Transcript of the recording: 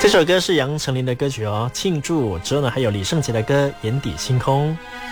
这首歌是杨丞琳的歌曲哦，庆祝。之后呢，还有李圣杰的歌《眼底星空》。